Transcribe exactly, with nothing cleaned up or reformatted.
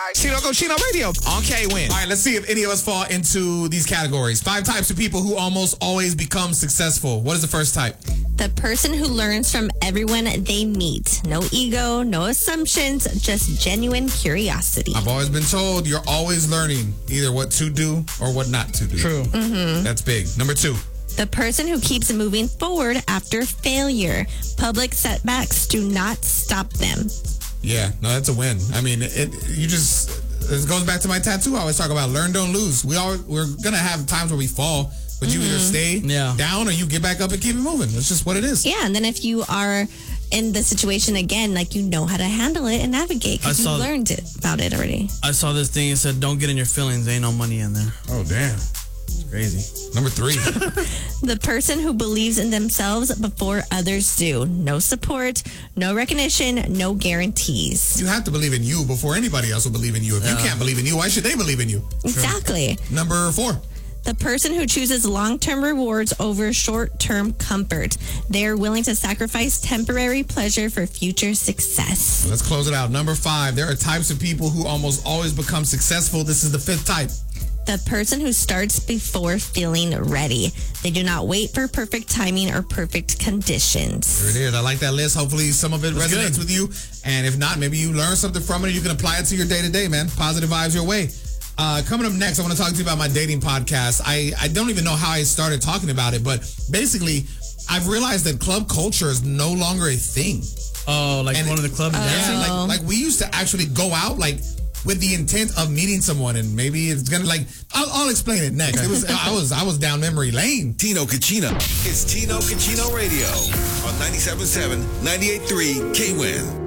Chino Cochino Radio on K-Win. All right, let's see if any of us fall into these categories. Five types of people who almost always become successful. What is the first type? The person who learns from everyone they meet. No ego, no assumptions, just genuine curiosity. I've always been told you're always learning either what to do or what not to do. True. Mm-hmm. That's big. Number two. The person who keeps moving forward after failure. Public setbacks do not stop them. Yeah, no, that's a win. I mean, it. You just, it goes back to my tattoo. I always talk about learn, don't lose. We all, we're going to have times where we fall, but mm-hmm. you either stay yeah. down or you get back up and keep it moving. That's just what it is. Yeah, and then if you are in the situation again, like you know how to handle it and navigate because you learned it about it already. I saw this thing. It said, don't get in your feelings. There ain't no money in there. Oh, damn. It's crazy. Number three. The person who believes in themselves before others do. No support, no recognition, no guarantees. You have to believe in you before anybody else will believe in you. If yeah. you can't believe in you, why should they believe in you? Exactly. True. Number four. The person who chooses long-term rewards over short-term comfort. They're willing to sacrifice temporary pleasure for future success. Let's close it out. Number five. There are types of people who almost always become successful. This is the fifth type. The person who starts before feeling ready. They do not wait for perfect timing or perfect conditions. There it is. I like that list. Hopefully some of it That's resonates good. with you. And if not, maybe you learn something from it and you can apply it to your day-to-day, man. Positive vibes your way. Uh, coming up next, I want to talk to you about my dating podcast. I, I don't even know how I started talking about it, but basically, I've realized that club culture is no longer a thing. Oh, like and one it, of the club oh. dancing? Yeah, like, like we used to actually go out, like, with the intent of meeting someone, and maybe it's gonna like I'll, I'll explain it next. It was I was I was down memory lane. Tino Cochino. It's Tino Cochino Radio on ninety-seven point seven, ninety-eight point three K-Win.